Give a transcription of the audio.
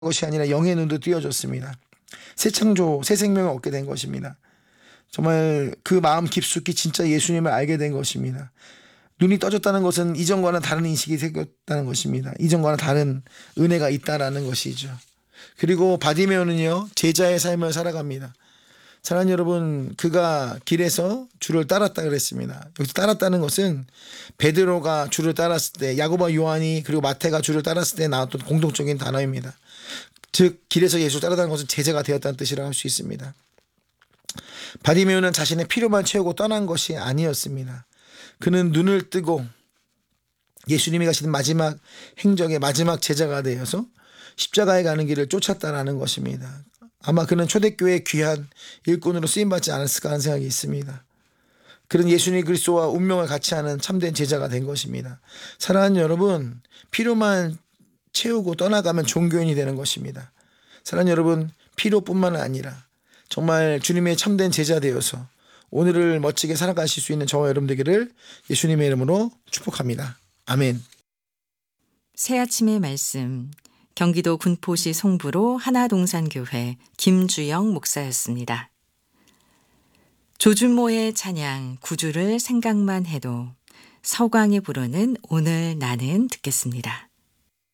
것이 아니라 영의 눈도 띄어졌습니다. 새 창조, 새 생명을 얻게 된 것입니다. 정말 그 마음 깊숙이 진짜 예수님을 알게 된 것입니다. 눈이 떠졌다는 것은 이전과는 다른 인식이 생겼다는 것입니다. 이전과는 다른 은혜가 있다라는 것이죠. 그리고 바디메오는요, 제자의 삶을 살아갑니다. 사랑하는 여러분, 그가 길에서 주를 따랐다 그랬습니다. 여기서 따랐다는 것은 베드로가 주를 따랐을 때, 야고보와 요한이 그리고 마태가 주를 따랐을 때 나왔던 공통적인 단어입니다. 즉 길에서 예수를 따르다는 것은 제자가 되었다는 뜻이라고 할 수 있습니다. 바디메오는 자신의 필요만 채우고 떠난 것이 아니었습니다. 그는 눈을 뜨고 예수님이 가시는 마지막 행적의 마지막 제자가 되어서 십자가에 가는 길을 쫓았다라는 것입니다. 아마 그는 초대교회의 귀한 일꾼으로 쓰임받지 않았을까 하는 생각이 있습니다. 그는 예수님 그리스도와 운명을 같이 하는 참된 제자가 된 것입니다. 사랑하는 여러분, 필요만 채우고 떠나가면 종교인이 되는 것입니다. 사랑하는 여러분, 필요뿐만 아니라 정말 주님의 참된 제자 되어서 오늘을 멋지게 살아가실 수 있는 저와 여러분 되기를 예수님의 이름으로 축복합니다. 아멘. 새 아침의 말씀, 경기도 군포시 송부로 하나동산교회 김주영 목사였습니다. 조준모의 찬양 구주를 생각만 해도 서광이 부르는 오늘 나는 듣겠습니다.